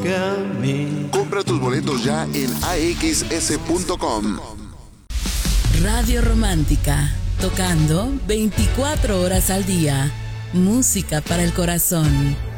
que a mí. Compra tus boletos ya en axs.com. Radio Romántica, tocando 24 horas al día. Música para el corazón.